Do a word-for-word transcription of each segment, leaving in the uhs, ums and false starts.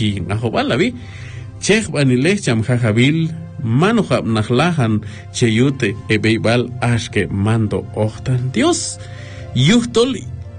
chi ngahobalabi chech banile cham jajabil mano jab nahlahan cheyute ebeibal ashke mando ochtan Dios yuhtol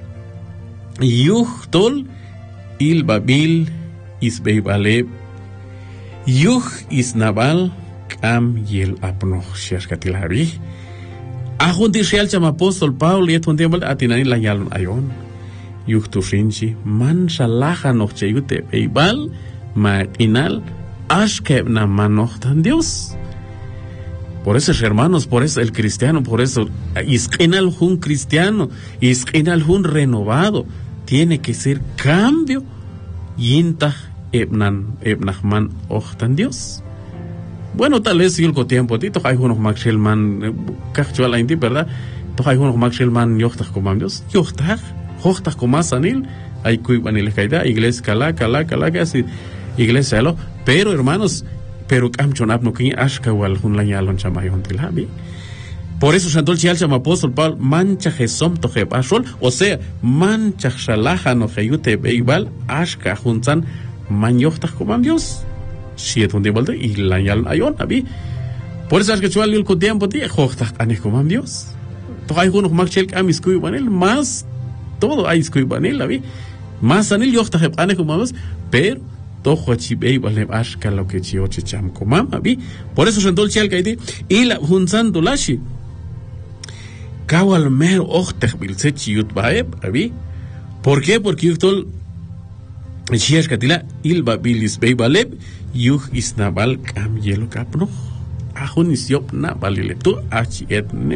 yuhtol il babil isbeibale yuh isnabal am yel apnoch sherkatilabi ahun di real cham apostol Paul yet hun tiembal atinani la yalon ayon yuh tu rinchi man shalaha noch cheyute beibal ma inal ashke na manoch tan Dios. Por eso, hermanos, por eso el cristiano, por eso isqinal hun cristiano, isqinal hun renovado, tiene que ser cambio yintah ebnan ebnahman ochtan Dios. Bueno, tal vez si el tiempo ti tohay unos maxilman kachwala inti, ¿verdad? Tohay unos maxilman yochtah komam Dios, yochtah, yochtah komasanil, hay kuibanil kaida, iglesia kala kala kala casi iglesia lo, pero hermanos, pero kamchonap no kin ashkawal hun lañalon chamayon tilhabi. Por eso Santol Chial chama apóstol Paul mancha jesom to jebashol, o sea, mancha shalaha no jeyute beibal ashka juntan manyochtah komam Dios. Siete un tiempo y la yal ayon abi. Por eso es que chual el tiempo ti jochtah anis komam Dios. To hay uno más chel amis kuibanel más todo hay kuibanel abi. Más anil yochtah anis komam Dios, pero tojo chibei vale ashka lo que chioche cham komam abi. Por eso Santol Chial kaiti y la juntan dolashi. Kawal mer ochtah bilse chiut baeb abi. ¿Por qué? Porque yutol Chiash katila ilba bilis beibaleb yuh isnabal kam yelo kapno ahun isyop na balile tu achietne.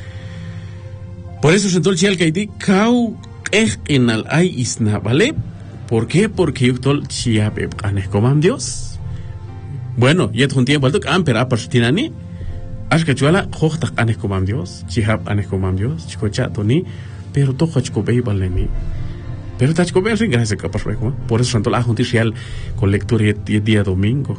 Por eso Santol Chial kaiti kau ejinal ay isnabaleb. ¿Por qué? Porque yutol chiabeb anes komam Dios. Bueno, yet un tiempo alto amper apartinani ashkachuala jochtah anes komam Dios, chihab anes komam Dios, chikochatoni, pero to hochko beibalemi. Pero tachko ver sin gracias capaz reco. Por eso Santol ajunti real con lectura y día domingo.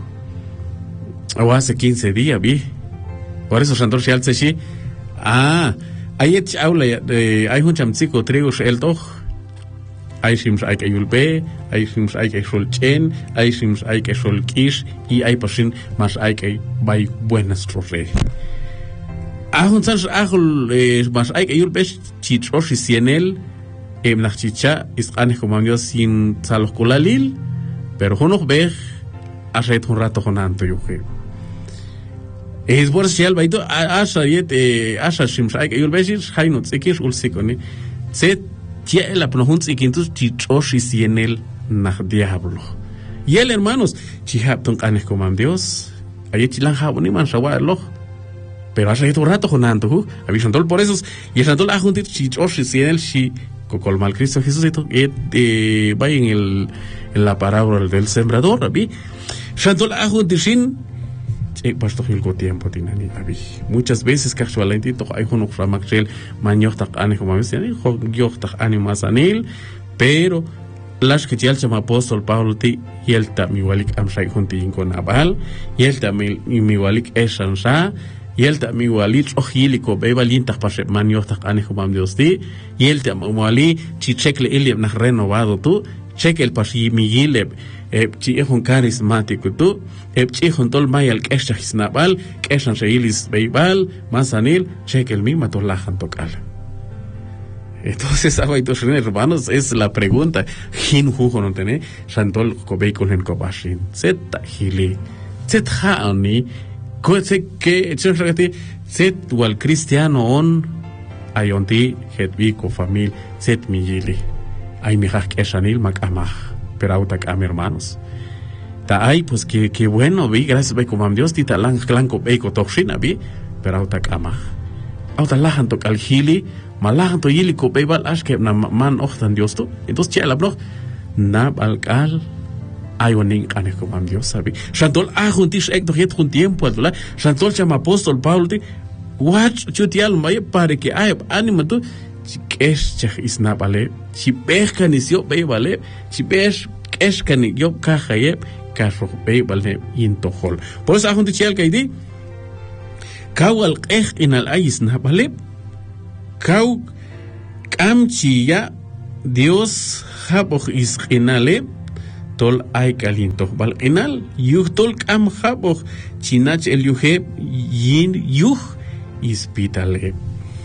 O hace quince días vi. Por eso Santol real se sí. Ah, hay et aula de hay un chamchico trigo el toch. Hay sims hay que yulbe, hay sims hay que solchen, hay sims hay que solkish y hay pasin más hay que bay buenas trofre. Ajun sans ajul más hay que yulbe chitroshi sienel. Em nach chicha is anes komam Dios sin salos kulalil, pero honog beg asait un rato honanto yuge. Es por social baito asa yet asa shims ay yul besis hainot sekir ulsikoni. Se tie la pronuncia ikintus chichoshi sienel nach diablo. Y el hermanos chihab ton anes komam Dios. Ayet chilan haboni man shawalo. Pero asa yet un rato honanto hu. Avisantol por esos y santol ajuntit chichoshi sienel shi colmal Cristo Jesús y va en el en la parábola del sembrador abi Santol ajun dishin eh pasto hilgo tiempo tinani abi muchas veces casualmente to hay uno framaxel manyochtaq ani como dicen yochtaq ani masanil pero las que ya el apóstol Pablo ti yelta mi walik am shay junti con abal yelta mi mi walik esansa yelta mi wali ojiliko bebalintas para manyochtaq ani como Dios ti yelta wali chichekle ilib nach renovado tu cheque el pasi migileb eh chi un carismático tu eh chi un tol mayal kesha hisnabal keshan reilis beibal masanil cheque el mismo tolajan tokal. Entonces, hermanos, es la pregunta. Hin jugo no tiene Santol kobeikon en kobashin. Zeta hili. Zet haani. Koetse que churrati zet wal cristiano on ayonti hetbiko famil zet migili. Ay mi hak eshanil makamah. Pero autak am hermanos. Ta ay pues que que bueno vi gracias be como Dios ti talang clanco beiko toxina vi pero autak amah. Auta lahan tok al hili malahan to yili ko beibal ashke na man ochtan Dios to. Entonces chela bro na alkal ayoning ane como Dios sabi. Santol ajuntis ek to het jun tiempo adula. Santol chama apóstol Pablo ti watch chutial may pare que ay anima tu es chach isna bale si pescan isio beibale si pes escan yo cajaye carro beibale intohol. Por eso ajuntis chel kaidi kawal qeh inal ayisna bale Kau kamchi ya Dios haboch isqinale tol ay kalinto bal inal yuh tol kam jabo chinach el yuhe yin yuh ispitale.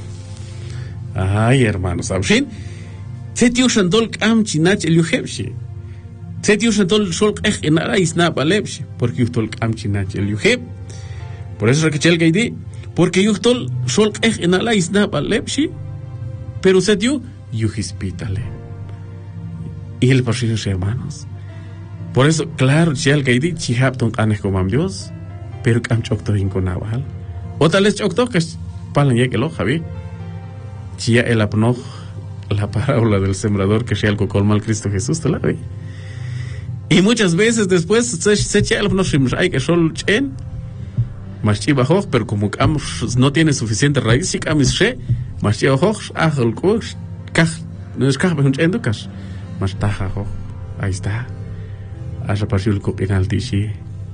Ay, hermanos, ¿sabes? Setios andol kam chinach el yuhebshi. Setios andol sol ech enara isna balebshi, porque yuh tol kam chinach el yuheb. Por eso es que chel gaidi, porque yuh tol sol ech enara isna balebshi, pero setio yuh ispitale. Y el pasillo, hermanos. Por eso, claro, chel gaidi chihab ton anes comam Dios, pero kam chokto inconabal. O tal vez chokto que palan ya que lo javi. Chia el apnoj, la parábola del sembrador que sea algo colma al Cristo Jesús, ¿te la ve? Y muchas veces después se echa el apnoj shimshai que sol chen, mas chiva hoj, pero como cam no tiene suficiente raíz, si cam is she, mas chiva hoj, ajol kush, kaj, no es kaj, pero un chen dukas, mas taja hoj, ahí está. Haya pasado el copinal tishi.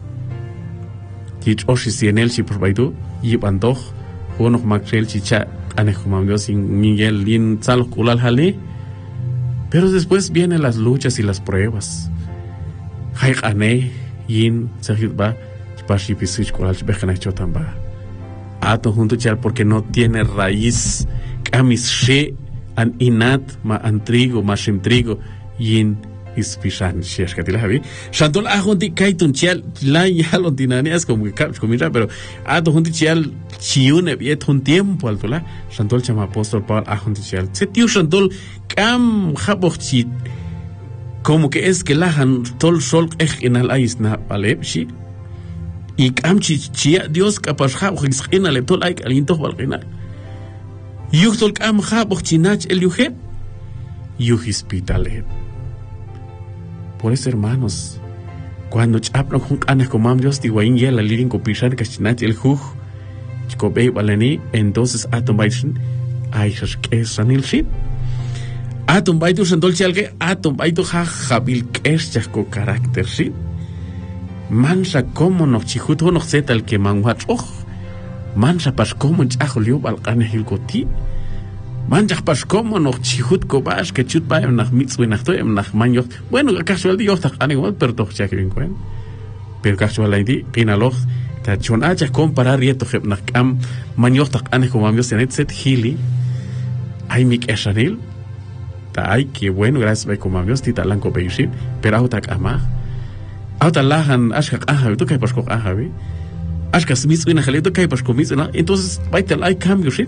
Tich oshi si en el si por baidu, yip antoj, uno maxel chicha. Dios sin Miguel lin salos kulal hali, pero después vienen las luchas y las pruebas. Hay ane yin sahid ba pashi pisich kulal bejana chotamba. Ato junto chal porque no tiene raíz. Kamis she an inat ma an trigo ma shim trigo yin ispishan shesh katila habi. Shantol ajonti kaitun chal la yalon dinanias como que caps comida, pero ato junto chal chiune viet un tiempo altola. Shantol chama apóstol Paul ajonti chal. Se tiu shantol kam jabochit como que es que lahan tol sol ech inal aisna palepshi. Y kam chia Dios capaz jaboch inal tol aik alinto balginal. Yuhtol kam jaboch chinach el yuhet. Yuhispitale. Por eso, hermanos, cuando chapno con canas comam Dios tiwain ya la lirin copishan cachinach el juj chikobei balani, entonces atom baitun aishas que sanil shit atom baitu sandol chalke atom baitu ha jabil kes chasco carácter shit mansa como no chijuto no zeta el que manwach oh mansa pas como chajolio balcane hilgoti manjak pas como no chihut kobash que chut ba nach mitzwe nach to nach manjo bueno casual di yoch ani wat per doch chak bin kwen per casual di pinaloch ta chon acha comparar rieto heb nach am manjo tak ani como amio senet set hili ay mik eshanil ta ay que bueno gracias by como amio tita lanko beishin per autak ama auta lahan ashak aha tu kai pas ko aha bi ashkas mitzwe nach leto kai pas ko mitzwe entonces baitel ay cambio shit.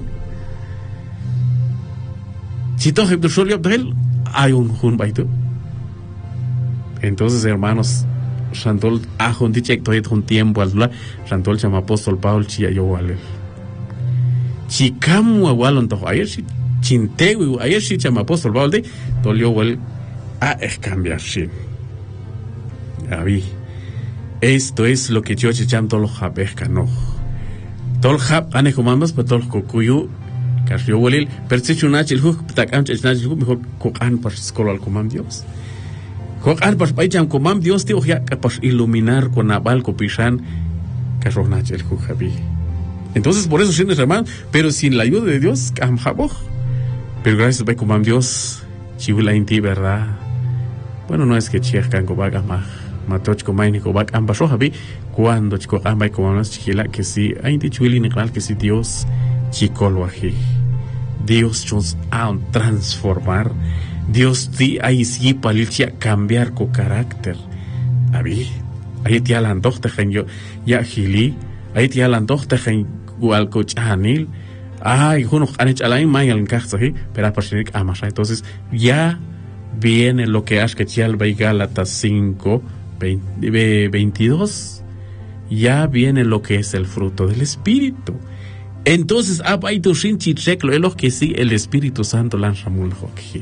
Si todo el solio de él hay un jun baito. Entonces, hermanos, Shantol ajon dice que un tiempo al lado, Shantol llama apóstol Paul chia yo vale. Chikamu awalon to ayer si chintegu ayer si llama apóstol Paul de tolio wel a es cambiar si. Abi. Esto es lo que yo cham tolo habesca no. Tol hab ane comamos pero tol kokuyu Casio Walil, percepcionach el hook, takam chechnach el hook, mejor cocan por escolar comam Dios. Cocan por paicham comam Dios, tío, ya capaz iluminar con abal copishan, casronach el hook habi. Entonces, por eso, sin hermano, pero sin la ayuda de Dios, cam jaboj. Pero gracias a comam Dios, chivula inti, ¿verdad? Bueno, no es que chiech can cobaga ma, matoch comaini cobag ambasho habi, cuando chico ambay comamos chiquila, que sí, hay inti chuili nical, que sí, Dios. Chicoloaji. Dios nos ha transformar. Dios ti ahí sí palicia cambiar con carácter. Abi, ahí te alan doch te yo ya gili, ahí te alan doch te gen gual cochanil. Ay, uno anech alain mayan encajaje, pero aparecer amasha. Entonces ya viene lo que has que chial Galatas cinco veintidós. Ya viene lo que es el fruto del Espíritu. Entonces, abaito shinchi cheklo es lo que sí el Espíritu Santo lanza mulhoki.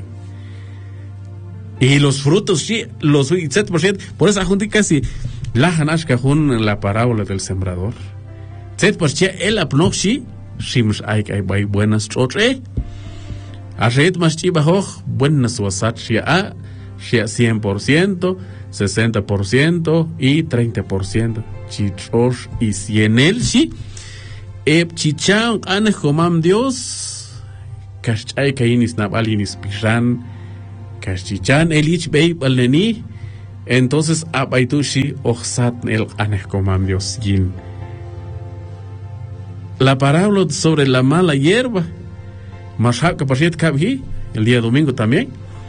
Y los frutos, sí, los siete por ciento, por esa junta casi la hanash kahun la parábola del sembrador. siete por ciento el apnoxi, shims ay ay bay buenas chotre. Arret más chiba hoch, buenas wasat shia a, shia cien por ciento, sesenta por ciento y treinta por ciento. Chichor y cien el sí. Eb chichan ane comam Dios kashchay kainis nabalinis pishan kashchichan elich bei baleni Entonces, abaitushi oxat el anehkomam Dios yin. La parábola sobre la mala hierba, Mashab Kapashet Kabhi, el día domingo también.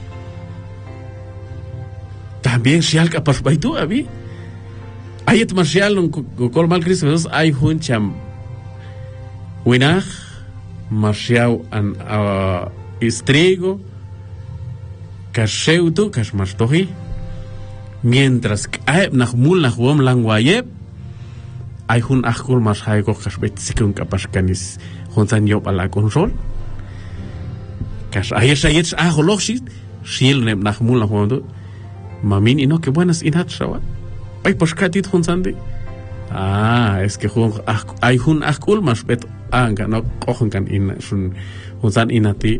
También Shial Kapasbaitu Abi. Ayet Marshal, Kol Mal Cristo, hay Huncham Winach, Marshal an Istrigo, Kasheutu, Kashmastohi. Mientras que hay Nahmul Nahwom Langwayeb, hay un Akul Mashaigo Kashbet Sikun Kapashkanis, Hunsan Yob a la control. Kash Ayet Ayet Aholoshit, Shil Neb Nahmul Nahwom, Mamin y no que buenas inhatshawa. Ay, pues Katit Hunsandi. Ah, es que hay un Akul Mashbet Anga, no Kohankan in Hunsan Inati.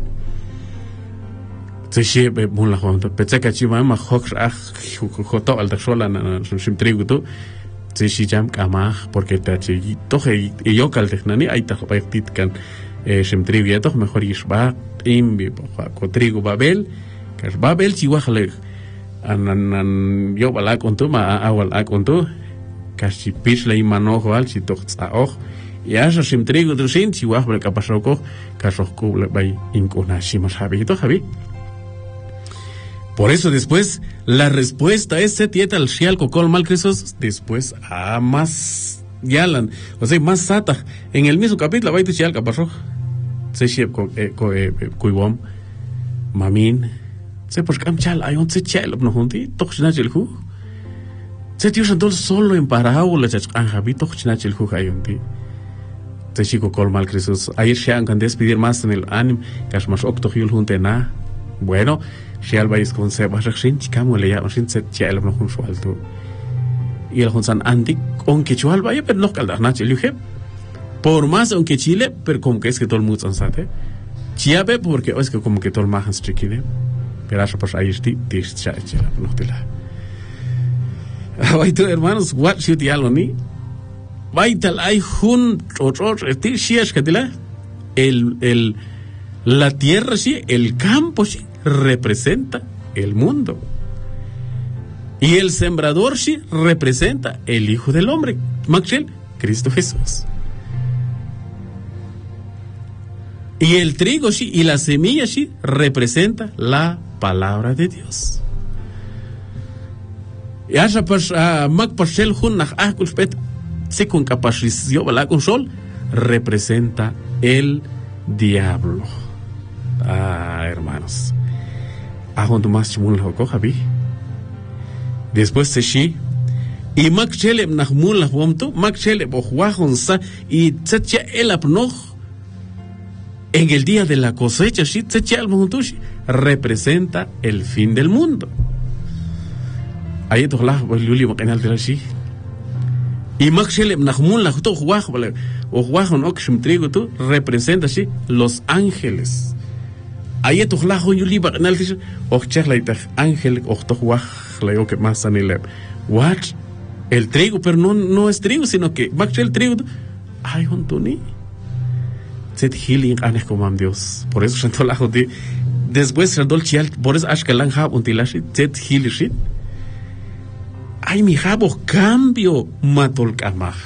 Se be mulla honto petseka chima ma hox ah joto al sola na sim tributo se si jam kama porque ta chi toje y yo kal technani ay ta paitit kan sim tribu to mejor isba imbi ko trigo babel kas babel chi wahle an yo bala konto ma awal a konto kas chi pis le manojo al chi toch a och ya so sim trigo do sin chi wahle kapasoko kas ko le bay inkona shimos habi to habi. Por eso después la respuesta es setieta al shial kokol mal crisos después a más yalan, o sea, más sata. En el mismo capítulo va a ir shial kapasho. Se shiep ko ko kuiwom mamin. Se por cam chal hay un se chal no junti, tochna chilhu. Se tío santol solo en parábola chach anjabi tochna chilhu hayunti. Se chico kol mal crisos. Ayer shian kan despedir más en el anim, kashmash octohil junte na. Bueno, si al país con se va a rechin chicamo le ya sin se chel no con suelto y el honsan anti aunque chual vaya pero no caldar na chile por más aunque Chile pero como que es que todo el mundo sabe chiabe porque es que como que todo el más chiquine pero eso pues ahí está dis cha cha no te la ay tú hermanos what should you algo ni vital hay un otro este si es que te la el el la tierra sí el campo sí representa el mundo. Y el sembrador sí representa el Hijo del Hombre, Maxel, Cristo Jesús. Y el trigo sí y la semilla sí representa la palabra de Dios. Y hasta pues Mac Pasel Hunnach Akulspet se con capacidad bala con sol representa el diablo. Ah, hermanos. Ahondu más chimul hoko habi. Después se shi y mak chele nahmul lahwamto mak chele bohwahon sa y tsacha el apnoch en el día de la cosecha shi tsacha el montushi representa el fin del mundo. Ahí to lah luli makanal de la shi y mak chele nahmul lahto hwah bale o hwahon okshim trigo tu representa shi los ángeles. Ahí tu lajo y liba analisis o chela ángel o tohuaj la yo que más anile what el trigo pero no no es trigo sino que va el trigo ay hontoni set healing anes como am Dios por eso santo lajo de después el dolcial por eso ashkalan hab untilashi set healing ay mi jabo cambio matol kamaj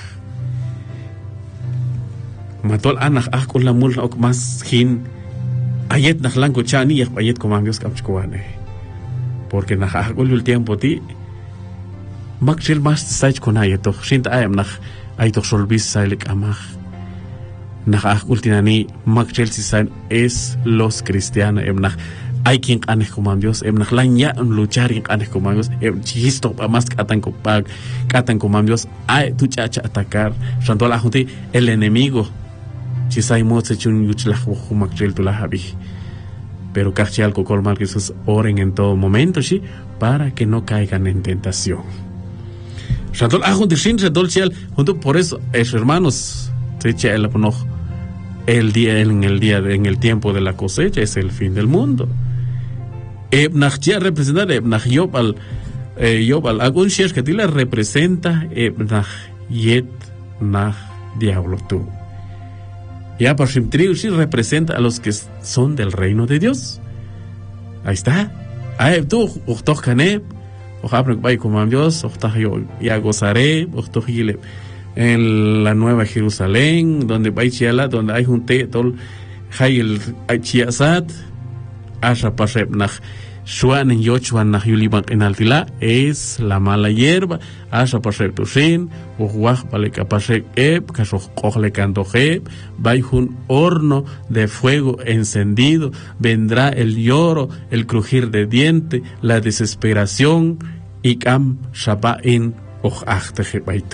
matol anaj ah con la multa o más hin ayet nach lango chani y ayet como amigos kamchkoane porque nach agol el tiempo ti makchel mas site con ayeto sint ayam nach ayto solvis sailek amaj nach agol tinani makchel si sain es los cristianos em nach hay quien anes como amigos em nach lanya luchar en anes como amigos em chisto más katan ko pag katan como amigos ay tu chacha atacar santo la junti el enemigo si sai moze chun yuchlach humakchel tu la habi pero cachial kokol mal que sus oren en todo momento sí para que no caigan en tentación Shadol ajo de sin Shadol chial junto por eso es hermanos se echa el apno el día en el día en el tiempo de la cosecha es el fin del mundo Ebnach ya representa Ebnach Yob al Yob al agun shias que tila representa Ebnach yet nach diablo tú. Ya por Shimtriu sí representa a los que son del reino de Dios. Ahí está. Ahí tú, Uchtoch Kaneb, Ojalá que vaya como Dios, ojalá yo ya gozaré, ojalá en la Nueva Jerusalén, donde va a donde hay un tetol, hay el chiasat, asha pasep nach Shuan en Yochuan nach Yuliban en Altila, es la mala hierba, asha pasep tusin, uhuaj paleka pasep eb, kasoh kohle cantojeb, vai un horno de fuego encendido, vendrá el lloro, el crujir de diente, la desesperación, y kam shabain och achteje baito.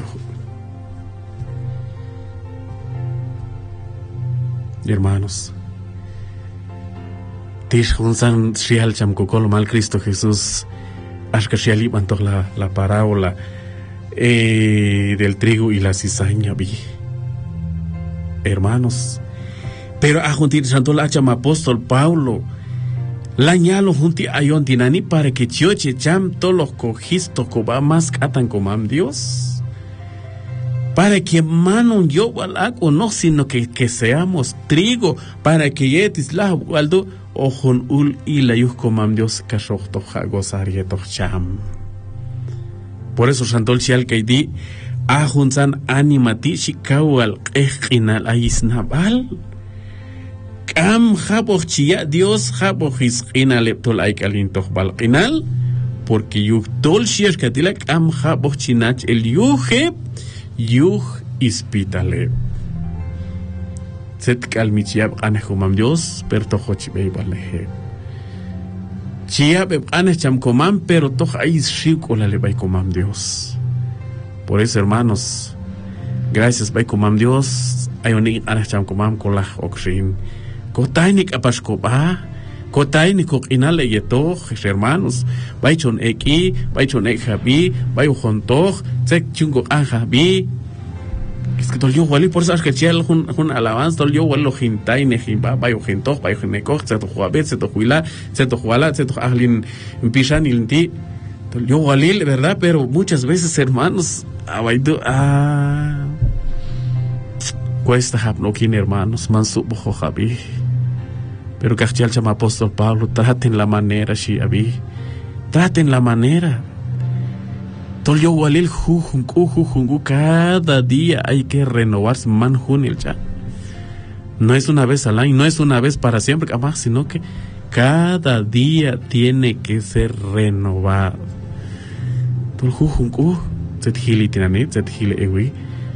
Hermanos, Tish Hunsan Shial Chamcocolo mal Cristo Jesús, Ashka Shiali mantoch la, la parábola eh, del trigo y la cizaña, vi. Hermanos, pero a juntir Santo Lacham apóstol Paulo, la ñalo junti ayon dinani para que chioche cham todos los cogistos coba más catan comam Dios. Para que manon yo walak o no, sino que, que seamos trigo, para que yetis la waldo ojon ul y la yus comam Dios kashoch toja gozar yetoch cham. Por eso Santol Chial Kaidi ajunsan animati shikawal ejinal ayisnabal. Kam jaboch chia Dios jaboch isqinal eptol aykalintoch balqinal, porque yuk tol shiash katila kam jaboch chinach el yuhe Yuh ispitale. Set kalmichiab anehumam Dios, pero tojochi beibalehe. Chiab anecham comam, pero toch ais shikola le comam Dios. Por eso, hermanos, gracias comam Dios, ayoni anecham comam kolah okshin. Kotainik apashkoba. Kotainik inale yetoch, hermanos. Baichon eki, baichon ekhabi, baichontoch, tsek chungo anjabi. Es que todo yo wali por eso es que chial un un alabanza todo yo walo hintai ne himba bayo hintoch bayo hinekoch tseto huabet tseto huila tseto huala tseto ahlin pishan ilti todo yo wali verdad, pero muchas veces, hermanos, abaido ah cuesta hapnokin, hermanos, mansu bojo jabi. Pero que chama apóstol Pablo, traten la manera, shi abi, traten la manera. Todo yo walil jujun jujun cada día hay que renovarse man junil ya. No es una vez al año, no es una vez para siempre, jamás, sino que cada día tiene que ser renovado. Todo jujun ju, zet hili tinanit, zet hili ewi,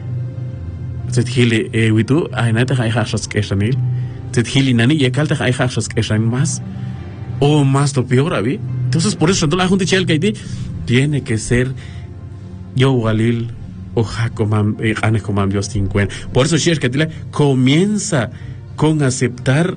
zet hili ewi tu, ay neta hay hashas keshanil. Hili nani y calta hay hashas que shan más o más lo peor abi. Entonces por eso la junta chel que tiene que ser yo walil o jacomam ane comam Dios cincuenta. Por eso Shesh que comienza con aceptar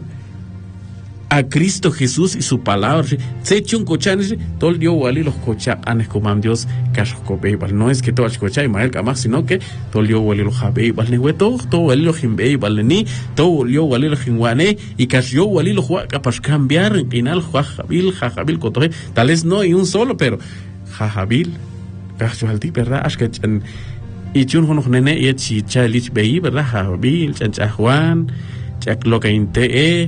a Cristo Jesús y su palabra. Se echa un cochán, todo yo walil los cocha anes comam Dios cascobeibal. No es que todo cocha y mael camas, sino que todo yo walil los jabeibal ne todo todo walil los jimbeibal ni todo yo walil los jingwane y cas yo walil los juega capaz cambiar en final jajabil jajabil cotoje. Tal vez no hay un solo, pero jajabil cacho alti, ¿verdad? Es que y chun hono nene y chi chalich bei, ¿verdad? Jajabil chancha Juan chac lo que inte e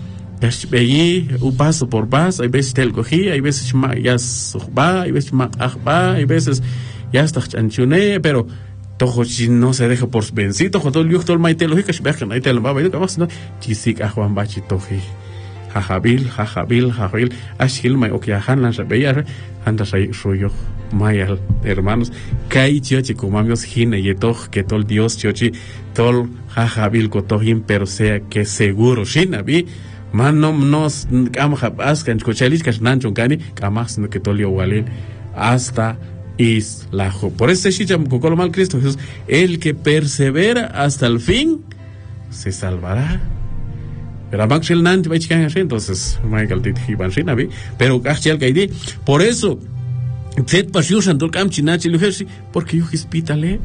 Veí un paso por paso, hay veces te el cogí, hay veces ya va, hay veces va, hay veces ya está chanchuné, pero todo si no se deja por vencido, todo el yuto el maite lógica, si vean ahí te lo va a ver, como si no, chisik a Juan Bachi toji, jajabil, jajabil, jajabil, ashil mai okiahan lan sabeyar, anda sai suyo, mayal, hermanos, kai chiochi comamios hine yetoch que tol Dios chiochi, tol jajabil kotojin, pero sea que seguro, shinabi. Man no nos kam habas kan cochelis kas nanchon kani kamas no que tolio walin hasta islajo. Por este shicham kokolo mal Cristo Jesús, el que persevera hasta el fin se salvará. Pero abaxel nanti va chican así, entonces Michael tit hiban shinabi, pero kachel kaidi. Por eso set pasiusan tol kam chinachi lujersi porque yo hospitale.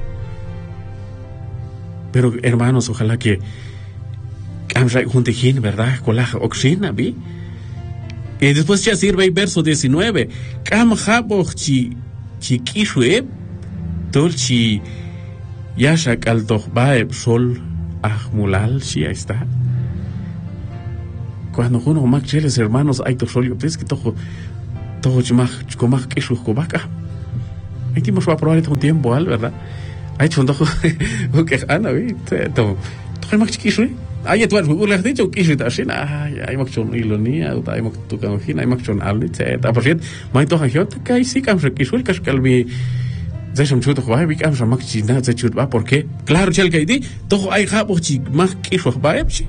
Pero hermanos, ojalá que Amray Juntejín, ¿verdad? Colaja Oxina, ¿vi? Y después ya sirve el verso diecinueve. Cam Jaboch chi chiquishue, tolchi yashak al baeb sol ahmulal, sí, ahí está. Cuando uno más cheles hermanos, hay to sol, yo ves que tojo todo chumach chumach que su cobaca. Ahí timos va a probar un tiempo, ¿al verdad? Ahí chun todo que ana vi todo todo más chiquito. Ahí tú has google dicho que es así, ay, hay más chun ilonia, hay más tu canjina, hay más chun alni, ta por cierto, mai to hanjot que ahí sí cam que suel que calvi zai som chuto va vi cam sama china zai chut va porque claro chel que di todo hay ja por chi más que su va epsi.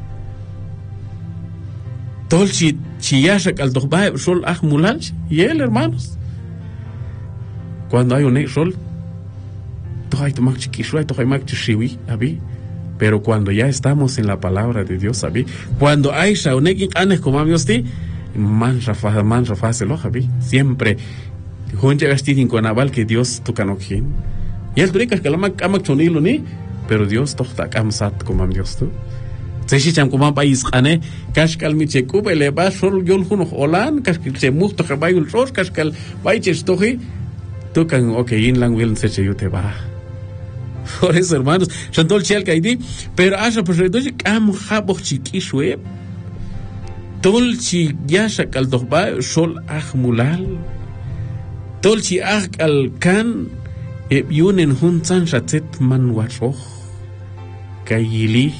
Todo chi chi ya se cal do va sol ahmulal y él hermanos. Cuando hay un sol todo hay más chiquito, todo hay más chiwi, abi. Pero cuando ya estamos en la palabra de Dios, ¿sabí? Cuando hay shaunegin anes como amigos ti, man rafa man rafa se lo javi. Siempre junja gastin con aval que Dios toca no quién. Y el turicas que la mac amak chonilo ni, pero Dios toca kamsat como amigos tú. Se si cham como país ane, kashkal mi chekuba le va sol yol huno holan, kashkal se musto que vaya un ros, kashkal vaya chestoji, tocan okay in lang will se cheyute va. Por eso, hermanos, Shantol Chial Kaidi, pero hasta pues entonces, Kam Habo Chiquisue, Tolchi Yasha Kaldoba, Sol Ahmulal, Tolchi Ah Alkan, Yunen Hunsan Shatet Manwaro, Kayili,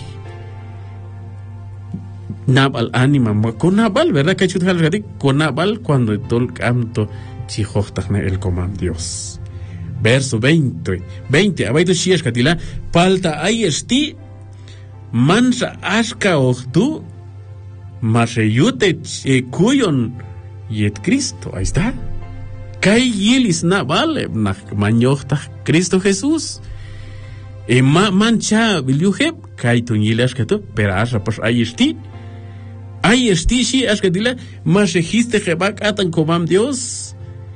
Nabal Anima, Conabal, ¿verdad? Que chut halgadi, Conabal, cuando Tol Camto Chihochtachne el comando Dios. Verso veinte, veinte, abaito shias katila, palta ay esti, mansa aska ochtu, maseyute kuyon yet Cristo, ahí está. Kai yilis na vale, na manyochta Cristo Jesús. E ma mancha bilyuheb, kai tun yilas katu, pero asa pues ay esti, ay esti shi askatila, masejiste jebak atan komam Dios.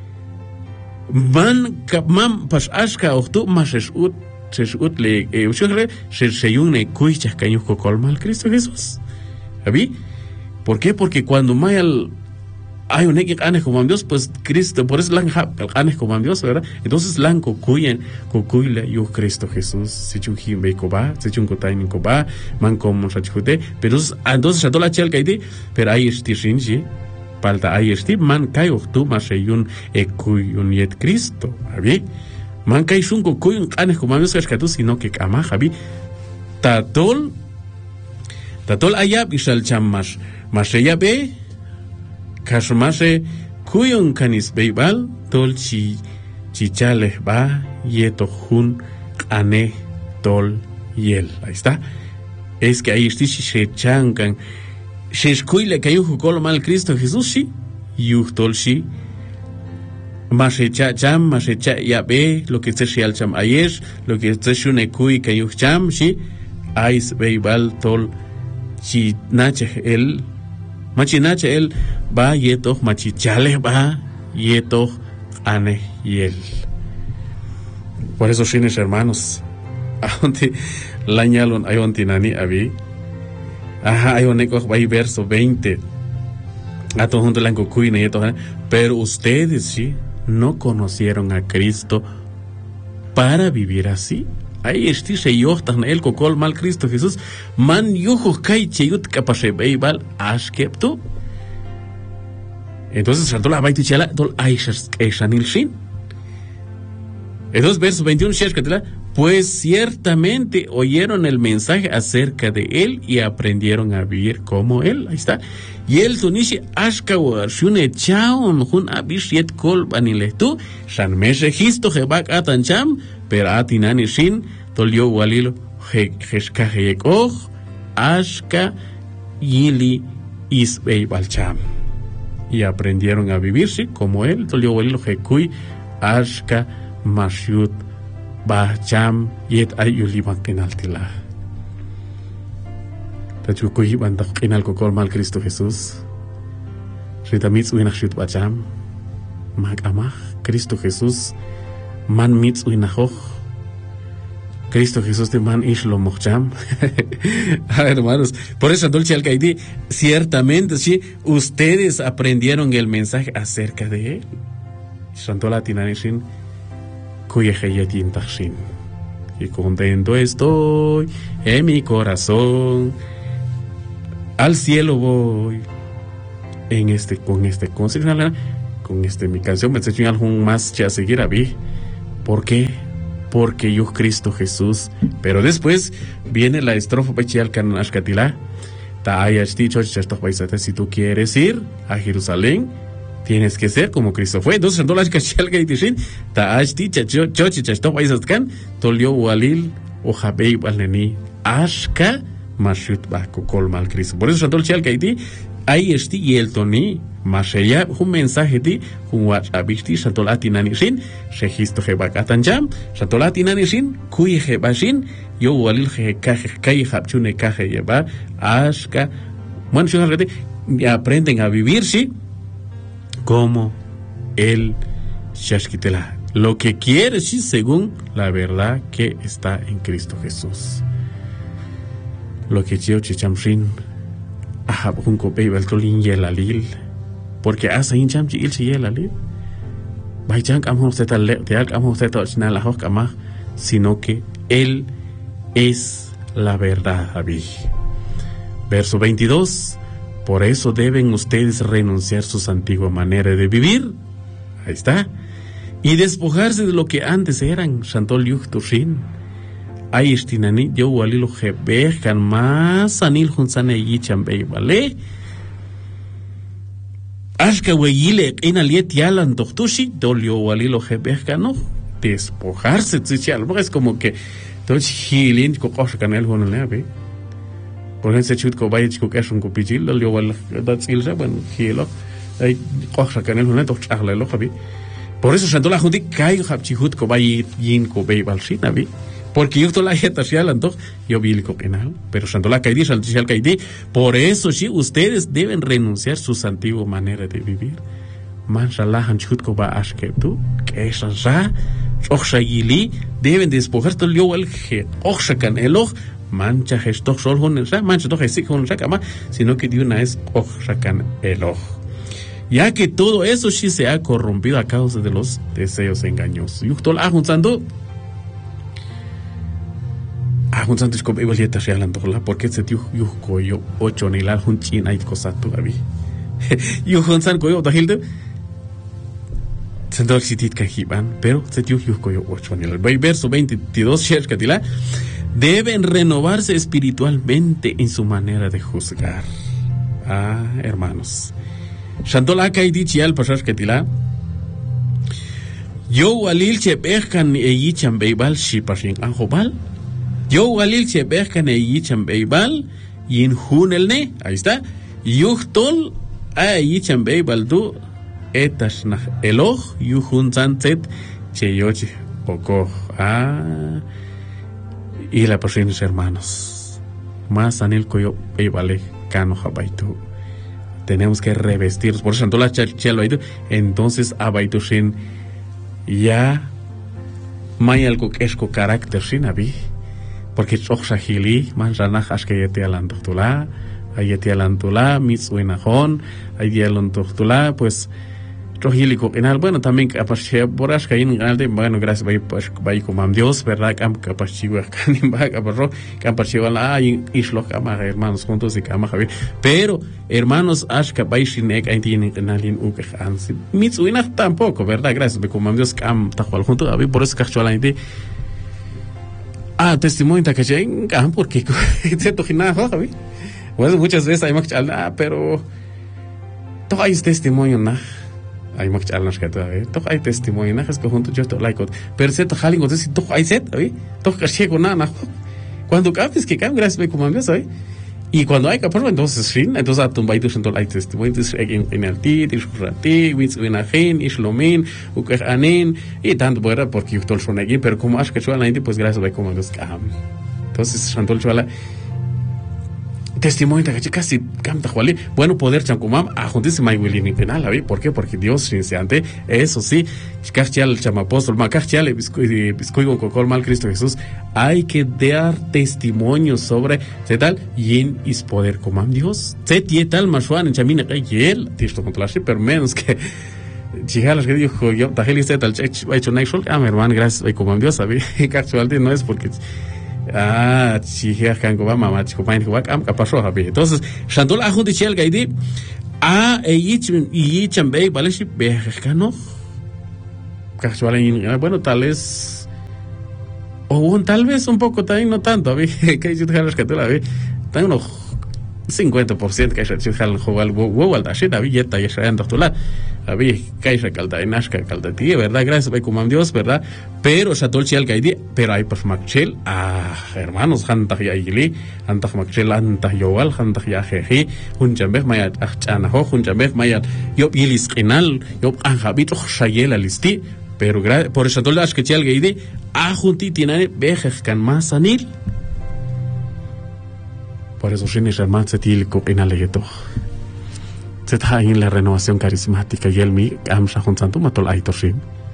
Man kapmam pas aska ochtu mas es ut es ut le eushre se se yune kuichas caños colmal Cristo Jesús. ¿Abi? ¿Por qué? Porque cuando mayal hay un equipo anes como Dios, pues Cristo, por eso lan anes como Dios, ¿verdad? Entonces lan cocuyen cocuyle yo Cristo Jesús, si chujim be coba, si chun cotain coba, man como sachute, pero entonces a toda la chel caide, pero ahí estishin sí. Palta hay este man kai ochtu maseyun ekuyun yet Cristo, ¿abi? Man kai shunko kuyun anes como amigos que sino que kama, ¿abi? Tatol Tatol ayab ishal chammas maseya be kasmase kuyun kanis beibal tol chi chichale ba yeto hun ane tol yel. Ahí está. Es que ahí este se changan se escuile que yuhu colo mal Cristo Jesús sí, yuh tol sí, mas echa cham, mas echa ya ve lo que se al cham ayer, lo que se shune kui que yuh cham sí, ais beibal tol chi nache el, machi nache el va yeto machi chale va yeto ane yel. Por eso shines hermanos, aonde lañalon ayontinani abi. Ajá, hay un eco, hay verso veinte. A todos juntos la encocuina y todo. Pero ustedes sí no conocieron a Cristo para vivir así. Ahí está se yohtan el cocol mal Cristo Jesús. Man yujo kai cheyut kapase beibal askeptu. Entonces saltó la baita chala dol aishas eshanil shin. Entonces verso veintiuno sheshkatela. Pues ciertamente oyeron el mensaje acerca de él y aprendieron a vivir como él. Ahí está. Y el tunishi ashkawar shune chaun hun abishiet kol baniletu shan meshejisto jebak atancham pero atinani shin tolio walilo jeshkajek oj ashka yili isbei balcham. Y aprendieron a vivirse como él tolio walilo jekui ashka mashyut ba cham yet ayuli makinal tila. Tachukuy bandak kinal kokol mal Cristo Jesús. Rita mitz uinachut ba cham. Mag amach Cristo Jesús man mitz uinachoj. Cristo Jesús de man ishlo mocham. Hermanos, por eso Dolce Alcaidí, ciertamente sí, ustedes aprendieron el mensaje acerca de él. Santola tinanishin. Y contento estoy en mi corazón, al cielo voy en este con este consejo con este mi canción. Me enseñó algo más ya seguir a mí. ¿Por qué? Porque yo Cristo Jesús. Pero después viene la estrofa Bachial Kanashkatila. Ta hayas dicho, si tú quieres ir a Jerusalén, tienes que ser como Cristo fue. Entonces, en todas las cachal que dicen, ta hayas dicho, chochi, chasto, paisas kan, tolio walil, o jabei balneni, ashka, mashut bako kolmal Cristo. Por eso, en todas las que hay, ahí esti y el toni, más allá, un mensaje de un WhatsApp, Santolati Nanishin, registro Hebakatan Jam, Santolati Nanishin, Kui Hebashin, yo Walil Kai Hapchune Kaje Yeba, Ashka, bueno, y aprenden a vivir, sí, como el Shashkitela, lo que quiere, sí, según la verdad que está en Cristo Jesús. Lo que yo Chichamshin, Ahabunko Beibel Tolin Yelalil, porque hace hincham chi il si yela li baijan kam ho seta le te kam ho seta chna la hok ama, sino que él es la verdad, Abí. Verso veintidós. Por eso deben ustedes renunciar a su antigua manera de vivir, ahí está, y despojarse de lo que antes eran. Shantol yuch tushin ay istinani yo walilo hebeh kan más anil hunsane yicham bei vale. Ashka weyile en aliet yalan doctushi dolio walilo hebehkano despojarse tsichal, porque es como que todo hilin ko qosh kanel hono lebe por ese chut ko bayich ko kashun ko pijil dolio wal datsilsa bueno hilo ay qosh kanel hono doch chagla lo khabi. Por eso santola junti kai habchihut ko bay yin ko bay balsin abi, porque yo toda la gente se hablando, yo vi el coquenal, pero Santola Caidí, Santola Caidí, por eso sí, ustedes deben renunciar a su antigua manera de vivir. Manshallah hanchutko ba ashketu, que es ra, ochayili, deben despojar todo yo el que ochakan el oj, mancha gestok sol con el ra, mancha doch esik con el ra kama, sino que de una es ochakan el oj. Ya que todo eso sí se ha corrompido a causa de los deseos engañosos. Yo toda la juntando ah, un santo como igual ya te hablando la porque se tiu yo coyo ocho ni la un chin hay cosa tu abi yo un santo coyo da hilde sendo sitit ka hiban pero se tiu yo coyo ocho ni la verso veintidós shers katila deben renovarse espiritualmente en su manera de juzgar. Ah, hermanos, shantola kai dichi al pasar katila yo walil che bekan e yicham beibal shi pashin anjobal. Yo walil che berkan e yicham beibal yin hunelne, ahí está. Yuhtol a yicham beibal du etas nach eloj yuhun santet che yoche oko. Ah, y la persona hermanos más anil koyo beibale kano habaitu. Tenemos que revestirnos por eso antola chelo aitu. Entonces abaitushin ya may algo que esco carácter sin abi. Porque choxa hili man ranach ashke yete alantula ayete alantula mitsuinajón ayete alantula pues chojili coquenal bueno también capaz boras cain alde bueno gracias vai pues vai como Dios verdad cam capaz chiva canimba capaz capaz chiva la islo cama hermanos juntos y cama Javier pero hermanos ashka vai shinek ahí tienen canalin uke hansi mitsuinaj tampoco verdad gracias vai como Dios cam tajual junto a por eso cachola inte. Ah, testimonio de que ah, porque cierto gimnasio, ¿sabes? Pues muchas veces hay más ah, pero todo hay testimonio, ¿no? Hay más charlas que todavía, todo hay testimonio, ¿no? Es que junto yo todo like, pero cierto jalen con eso todo hay set, ¿sabes? Todo que llega nada, cuando capes que cam gracias me como ¿sabes? Y cuando hay que probar entonces fin, entonces a tumbar tu sentol hay testimonio, entonces en el ti, es rati, wits venajen, es lomin, uker anin y tanto bueno porque yo todo son aquí, pero como has que chuala gente pues gracias a como los cam. Entonces sentol chuala testimonio de que casi cam tajuali, bueno poder chancumam a juntarse mai willy ni penal, ¿sabes? ¿Por qué? Porque Dios sinceramente eso sí, cachial chamapóstol, ma cachial biscoy biscoy con cocol mal Cristo Jesús, hay que dar testimonio sobre ¿qué tal? Yin is poder como Dios. Se tie tal mashuan en chamina que yel, tisto contra la pero menos que chijalas que dijo yo, tajeli este tal chech, hecho naixol, ah, mi hermano, gracias, como Dios, ¿sabes? Cachualmente no es porque ah, chija kan ko ba mama chico pain ko ba am ka pasó habi. Entonces, shandol a junti chel gaidi a eyichim yichan bey vale si bejano casual bueno tal vez o un, tal vez un poco también no tanto a ver que yo te que tú la ve tengo cincuenta por ciento que se jalan jugar huevo al taller a billeta y se han doctorado a ver que se calda en asca calda ti verdad gracias a como Dios verdad pero se tolchi al caidi pero hay pues machel ah hermanos hanta ya igli hanta machel hanta yowal hanta ya jeje un jambeh mayat achana ho un jambeh mayat yo ilis qinal yo anjabito shayela listi pero por eso tolda asca chal caidi a junti tiene bejes kan masanil. Por eso, Shin es hermano, se tiene que ir a leer. Se está en la renovación carismática y el mi amsa con santo matol aito Shin.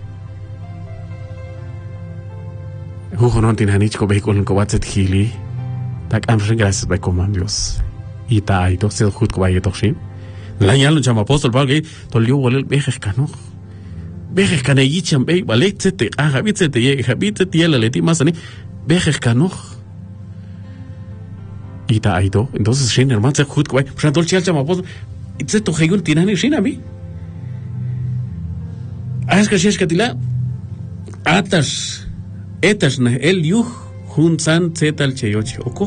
Hugo no tiene ni chico vehículo en cobat se tili. Tak amsa gracias by command Dios. Y ta aito se jut ko vaya to Shin. La ya lo llama apóstol Pablo que tolió volel vejes cano. Vejes canellicham be vale se te ah habit se te llega habit se te la leti más ani vejes cano. Y ta aito entonces Shin hermano se jut kwai pues antol chial chama pues itse to hegun tinani Shin abi as que es que tila atas etas na el yuh hun san zetal cheyoche oko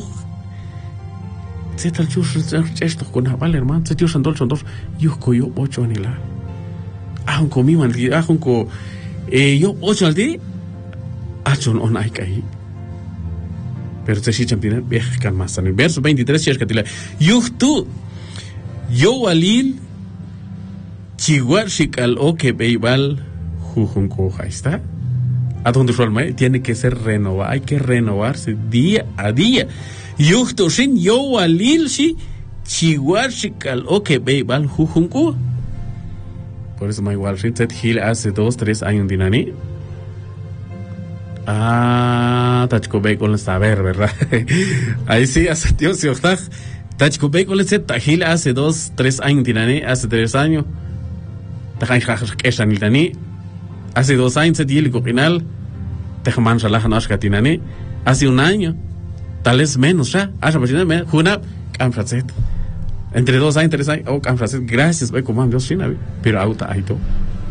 zetal chus esto con aval hermano se chus antol son dos yuh koyo ocho anila ahun ko mi man ahun ko eh yo ocho al di achon on ai kai. Pero se si champina viaje kan más en el verso veintitrés si es que tila yuhtu yo walil chihuar shikal o que beibal jujunko ahí está a donde forma tiene que ser renovado hay que renovarse día a día yuhtu sin yo walil si chihuar shikal o que beibal jujunko por eso me igual sin set hil hace dos tres años dinani. Ah, tachko bay con el saber, ¿verdad? Ahí sí, hace Dios y octag. Tachko bay con el set tajil hace dos, tres años, tirani, hace tres años. Tajay jajas keshan il tani. Hace dos años, set yil copinal. Tajman shalajan ashka tinani. Hace un año. Tal vez menos, ya. Asha pachina, juna, kamfraset. Entre dos años, tres años, oh, kamfraset. Gracias, bay como Dios, shina, pero auta, ahí todo.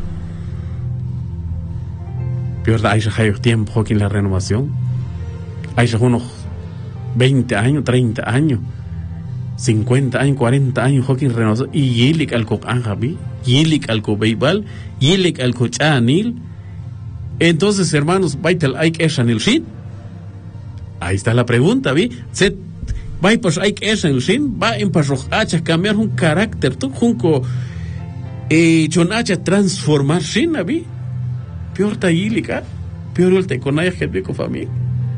Peor hay ya tiempo aquí en la renovación. Hay ya unos veinte años, treinta años, cincuenta años, cuarenta años aquí en renovación. Y yelik al co anjabi, yelik al co beibal, yelik al co chanil. Entonces, hermanos, baitel hay que eshanil shin. Ahí está la pregunta, vi. Se vai pues hay que eshanil shin, va en pasroj hacha cambiar un carácter, tú junco eh chonacha transformar shin, vi. Peor taílica, peor el te con gente con familia.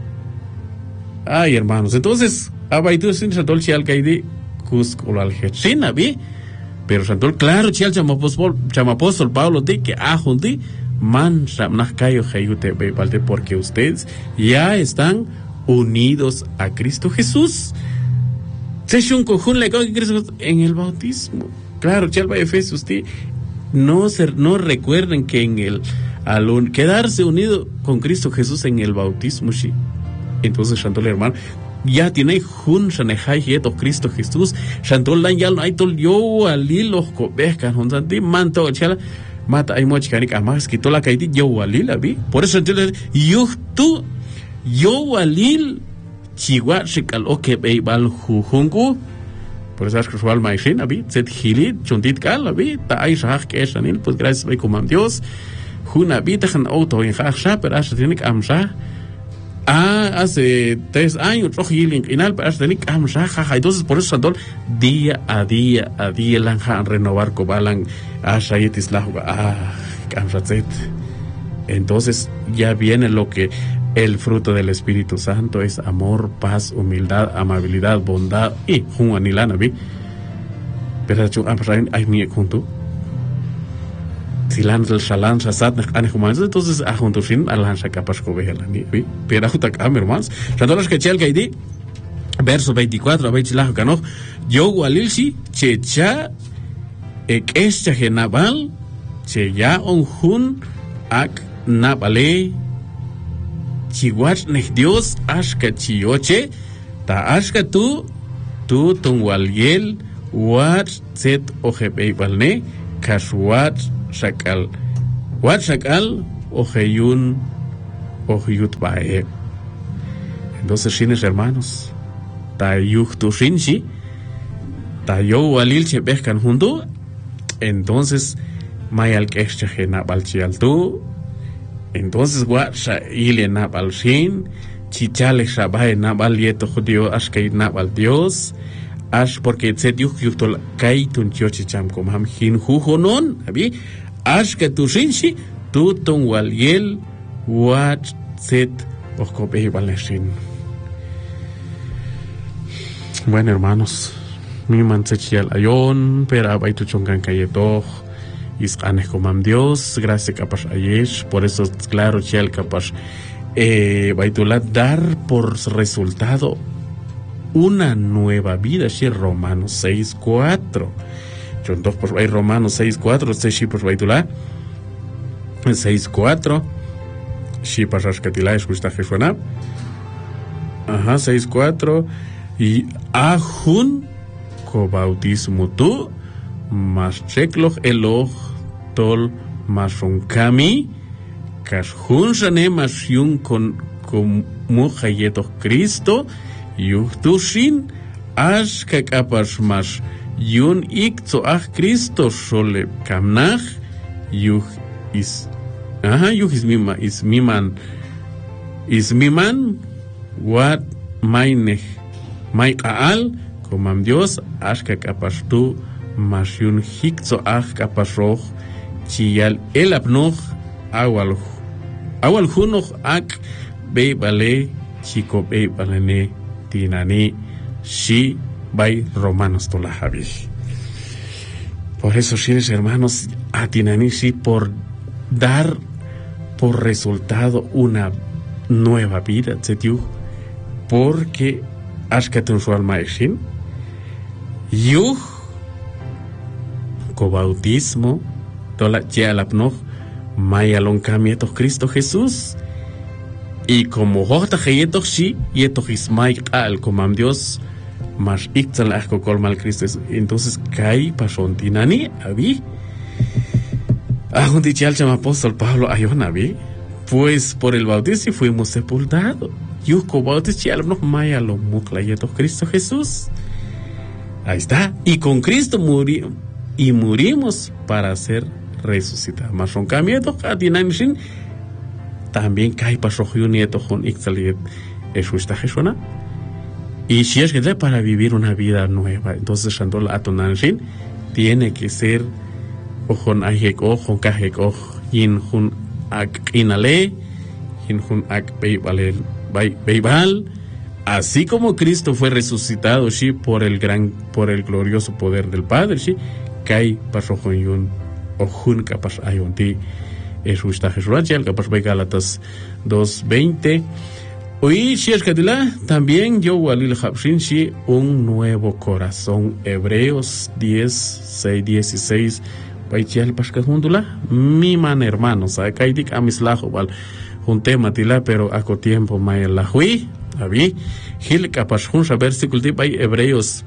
Ay, hermanos, entonces, abaitu sin santol chial caide cusco al hechina vi, pero santol claro chial chamapostol chamapostol Pablo de que ajundi man samnah cayo hayute bebalte porque ustedes ya están unidos a Cristo Jesús. Se shun cojun le que Cristo en el bautismo. Claro, chial va Efesios ti no ser no recuerden que en el al un, quedarse unido con Cristo Jesús en el bautismo, sí. Entonces, Shantol hermano, ya tiene jun shanehai yeto Cristo Jesús, Shantol lan ya no hay tol yo alil los cobescan, honzanti manto chala mata hay mochicanik amas que tola caiti yo alil abi. Por eso entonces yo tú yo alil chiwa shikal o que beibal jujungu. Por eso es que su alma es en abi, set hilit chuntit kal abi, ta ay shah que es anil, pues gracias a como Dios. Juna vita han auto en Jasha, pero hasta tiene que amsha. Ah, hace tres años, rojo y final, pero hasta tiene que amsha, jaja. Entonces, por eso, Santol, día a día, a día, lanjan renovar cobalan, asha y tislahuga, ah, amshazet. Entonces, ya viene lo que el fruto del Espíritu Santo es amor, paz, humildad, amabilidad, bondad y juanilana, vi. Pero, amsha, hay mi junto. Si lanza shalan shasat ane humanos entonces a junto sin alanza capaz que vea la ni pero justa cam hermanos randolas que chel gaidi verso veinticuatro a veintilajo cano yo walilsi checha ek escha genabal che ya on hun ak nabale chiwach ne Dios ashka chioche ta ashka tu tu tun waliel wat set ojebei balne kaswat shakal wat shakal ojeyun ojeyut bae. Entonces, shines hermanos, ta yuh tu shinshi, ta yo walil chebehkan junto, entonces mayal keshchajena balchial tu, entonces wat sha ile nabal shin, chichale shabae nabal yeto judio ashkei nabal Dios, ash porque tzet yuh yuhtol kaitun chiochicham kom ham hin hujonon, abi, ash que tu shinshi, tu ton waliel, wat tzet okobehi baleshin. Bueno, hermanos, mi mansechial ayon, pero baitu chongan kayeto, isqanes comam Dios, gracias capas ayesh, por eso claro chial capas eh, baitulat dar por resultado una nueva vida, si Romanos seis cuatro. Entonces, pues hay Romanos seis cuatro, este si pues baitulat seis cuatro, si pasas catila escucha Jesuana. Ajá, seis cuatro. Y ahun ko bautismo tu mas chekloch eloch tol mason kami kas hun shane mas yun kon kon muhayeto Cristo yuhtushin as kakapas mas yun ik to ah Cristo sole kamnach yuh is aha yuh is mima is miman is miman what mine Mai kaal, komam Dios, ashka kapastu, masyun hikzo ah kapasroch, chiyal el apnoch, awal, awal hunoch ak, be bale, chico be balene, tinani, shi, bay Romanos tolahabi. Por eso, chines hermanos, a tinani, sí, por dar por resultado una nueva vida, tzetiu, porque ashkatun su alma exin, yuh, co bautismo, tola chealapnoch, mayalon kamietos Cristo Jesús, y como hota heyetos shi, yetos ismay al comam Dios, mas iktal ashko colmal Cristo, entonces kai pasontinani, abi, ajundi chalcham apóstol Pablo ayon abi, pues por el bautismo fuimos sepultados. Yuko bautis chialno maya lo muklayeto Cristo Jesús. Ahí está. Y con Cristo murimos y murimos para ser resucitados. Mas son camieto atinanishin también kai pasoju nieto con ixaliet esuista Jesús. Y si es que para vivir una vida nueva, entonces shandola atonanishin tiene que ser ojon ajek ojon kajek oj in hun ak inale in hun ak beibalel Beibal, así como Cristo fue resucitado, sí, por el gran, por el glorioso poder del Padre, sí, kai pasojoyun ojun kapas ayunti esuista Jesús, el kapas bei Gálatas dos veinte. Hoy si es que también yo walil habshin sí un nuevo corazón. Hebreos diez seis dieciséis. Baichial paskajundula, mi man hermanos, akaidik amislajo val. Un tema tila, pero a co tiempo may la hui, abi, hil kapas hunsa versículo de bay Hebreos,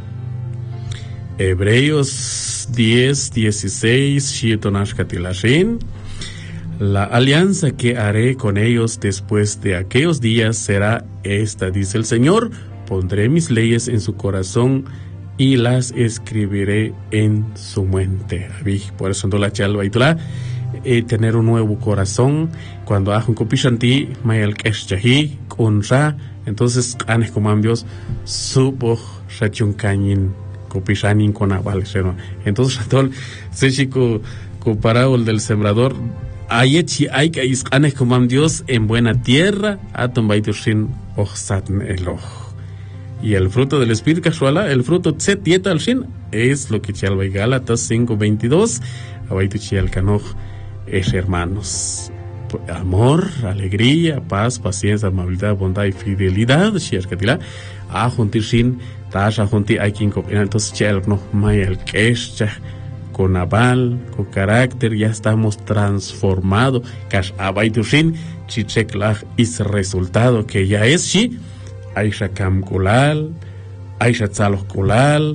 Hebreos diez dieciséis, shietonash katilashin, la alianza que haré con ellos después de aquellos días será esta, dice el Señor, pondré mis leyes en su corazón y las escribiré en su mente, abi, por eso no la chalva y tula. Eh, tener un nuevo corazón cuando hago un copishanti mayal keshchahi kunra entonces anes como Dios supo shachun kanin copishanin con aval entonces todo se chico comparado el del sembrador ayechi hay que anes como Dios en buena tierra atom baitushin ochsatn eloj y el fruto del espíritu casuala el fruto tzet yeta al shin es lo que chalva Gálatas cinco veintidós abaituchi al kanoj es hermanos, amor, alegría, paz, paciencia, amabilidad, bondad y fidelidad, shirkatila, a juntir sin, tasha juntir hay quien copia, entonces chel no mayel kescha, con aval, con carácter, ya estamos transformados, cash abaitusin, chicheklah is resultado que ya es shi, aisha kam kulal, aisha tzalos kulal,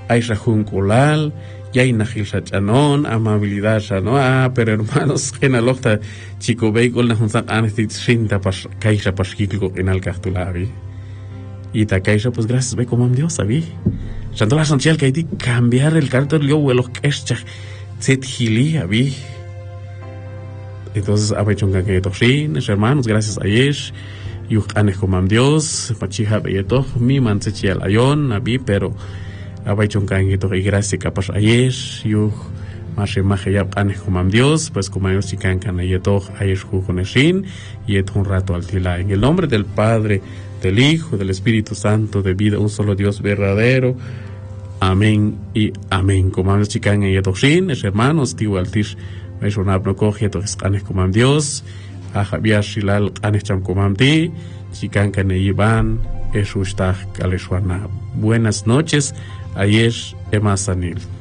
hay rajun kulal, ya hay najil chanon, amabilidad no ah, pero hermanos, en la locta chico veicol na hunsak anestit shinta pas kaisa pas kiklo en al cartulavi. Y ta kaisa pues gracias ve como Dios sabi. Chantola social que hay que cambiar el cartel yo vuelo que set hili abi. Entonces abechonga que toshin, hermanos, gracias a Yesh. Yuh anes como Dios, pachija beyeto, mi mansechial ayon abi, pero abechonga que to y gracias capaz a Yesh, yuh Mashe maje yap anes como Dios, pues como ellos chican can yeto ayesh jugoneshin, yet un rato al tila. En el nombre del Padre, del Hijo, del Espíritu Santo, de vida, un solo Dios verdadero. Amén y amén. Como ellos chican en yetoshin, es hermanos, tío altish, me sonab no coge, entonces anes como Dios, a Javier Shilal anes cham como ti, chican can Iván, es ustaj kaleshwana. Buenas noches, ayesh emasanil.